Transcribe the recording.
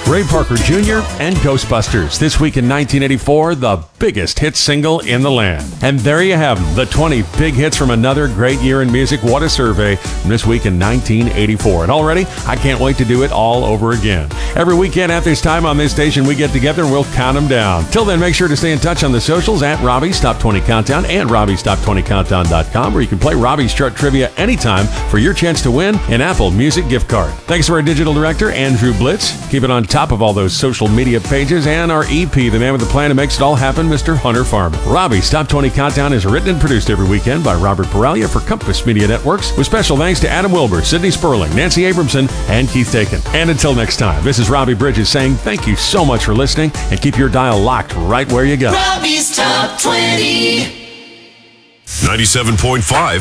Ray Parker Jr., and Ghostbusters. This week in 1984, the biggest hit single in the land. And there you have them, the 20 big hits from another great year in music. What a survey from this week in 1984. And already, I can't wait to do it all over again. Every weekend at this time on this station, we get together and we'll count them down. Till then, make sure to stay in touch on the socials at Robbie's Top 20 Countdown and Robbie's Top 20 Countdown.com, where you can play Robbie's Chart Trivia anytime for your chance to win an Apple Music gift card. Thanks to our digital director, Andrew Blitz. Keep it on top of all those social media pages, and our EP, the man with the plan who makes it all happen, Mr. Hunter Farman. Robbie's Top 20 Countdown is written and produced every weekend by Robert Paralia for Compass Media Networks, with special thanks to Adam Wilbur, Sidney Sperling, Nancy Abramson, and Keith Taken. And until next time, this is Robbie Bridges saying thank you so much for listening, and keep your dial locked right where you go. Robbie's Top 20. 97.5